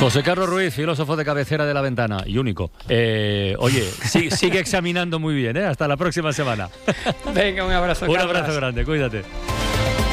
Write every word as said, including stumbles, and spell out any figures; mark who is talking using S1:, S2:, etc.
S1: José Carlos Ruiz, filósofo de cabecera de La Ventana y único. Eh, oye, sigue, sigue examinando muy bien, ¿eh? Hasta la próxima semana.
S2: Venga, un abrazo.
S1: Un
S2: Carlos.
S1: abrazo grande, cuídate.